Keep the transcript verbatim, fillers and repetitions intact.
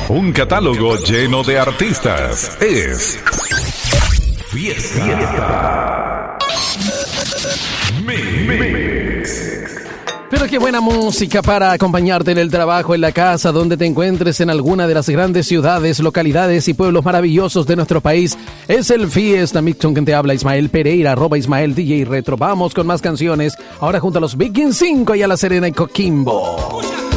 Un catálogo lleno de artistas. Es Fiesta Mix. Pero qué buena música para acompañarte en el trabajo, en la casa, donde te encuentres, en alguna de las grandes ciudades, localidades y pueblos maravillosos de nuestro país. Es el Fiesta Mix con quien te habla Ismael Pereira, arroba Ismael D J Retro. Vamos con más canciones, ahora junto a los Viking cinco y a La Serena y Coquimbo.